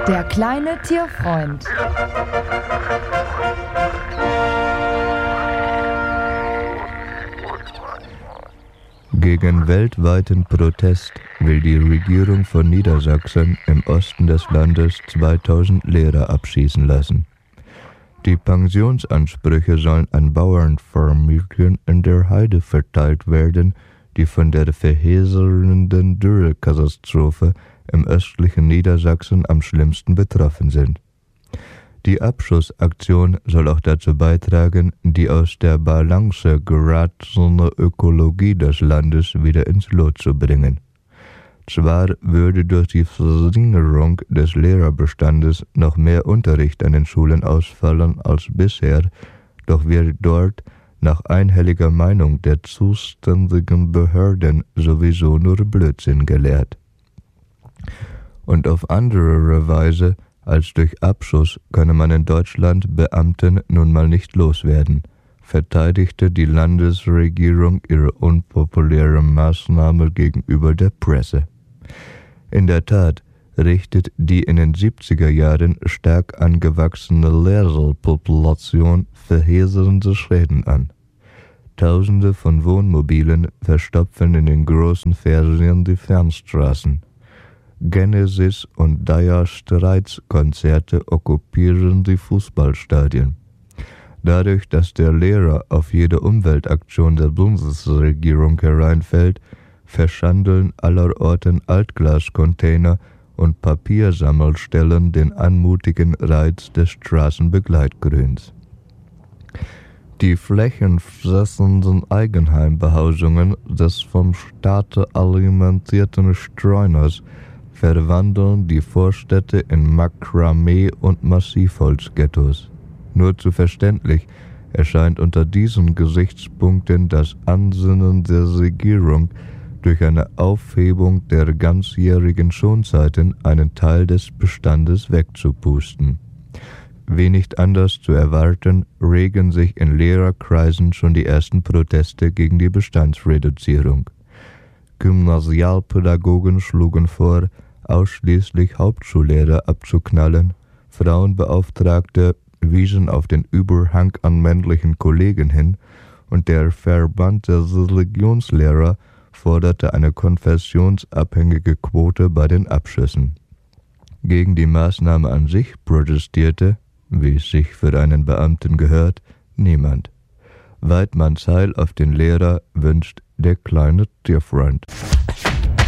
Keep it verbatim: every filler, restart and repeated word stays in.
Der kleine Tierfreund. Gegen weltweiten Protest will die Regierung von Niedersachsen im Osten des Landes zweitausend Lehrer abschießen lassen. Die Pensionsansprüche sollen an Bauernfamilien in der Heide verteilt werden, die von der verheerenden Dürrekatastrophe im östlichen Niedersachsen am schlimmsten betroffen sind. Die Abschussaktion soll auch dazu beitragen, die aus der Balance geratene Ökologie des Landes wieder ins Lot zu bringen. Zwar würde durch die Verringerung des Lehrerbestandes noch mehr Unterricht an den Schulen ausfallen als bisher, doch wird dort nach einhelliger Meinung der zuständigen Behörden sowieso nur Blödsinn gelehrt. Und auf andere Weise als durch Abschuss könne man in Deutschland Beamten nun mal nicht loswerden, verteidigte die Landesregierung ihre unpopuläre Maßnahme gegenüber der Presse. In der Tat richtet die in den siebziger Jahren stark angewachsene Lehrerpopulation verheerende Schäden an. Tausende von Wohnmobilen verstopfen in den großen Ferien die Fernstraßen. Genesis und Dire Straits Konzerte okkupieren die Fußballstadien. Dadurch, dass der Lehrer auf jede Umweltaktion der Bundesregierung hereinfällt, verschandeln allerorten Altglascontainer und Papiersammelstellen den anmutigen Reiz des Straßenbegleitgrüns. Die flächenfressenden Eigenheimbehausungen des vom Staate alimentierten Streuners verwandeln die Vorstädte in Makramee- und Massivholzghettos. Nur zu verständlich erscheint unter diesen Gesichtspunkten das Ansinnen der Regierung, durch eine Aufhebung der ganzjährigen Schonzeiten einen Teil des Bestandes wegzupusten. Wie nicht anders zu erwarten, regen sich in Lehrerkreisen schon die ersten Proteste gegen die Bestandsreduzierung. Gymnasialpädagogen schlugen vor, ausschließlich Hauptschullehrer abzuknallen, Frauenbeauftragte wiesen auf den Überhang an männlichen Kollegen hin und der Verband der Religionslehrer forderte eine konfessionsabhängige Quote bei den Abschlüssen. Gegen die Maßnahme an sich protestierte, wie es sich für einen Beamten gehört, niemand. Weidmanns Heil auf den Lehrer wünscht der kleine Tierfreund.